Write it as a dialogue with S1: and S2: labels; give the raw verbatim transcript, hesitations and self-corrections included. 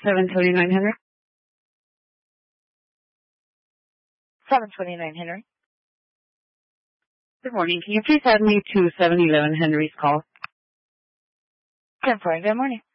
S1: seven twenty-nine Henry.
S2: seven twenty-nine Henry.
S1: Good morning. Can you please add me to seven eleven Henry's call?
S2: ten four. Good morning.